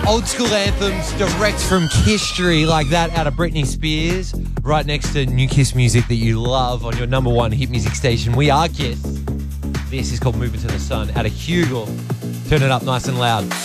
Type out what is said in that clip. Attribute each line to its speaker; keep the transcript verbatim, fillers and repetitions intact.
Speaker 1: Old school anthems direct from history like that out of Britney Spears, right next to new Kiss music that you love on your number one hit music station. We are Kiss. This is called Moving to the Sun out of Hugel. Turn it up nice and loud.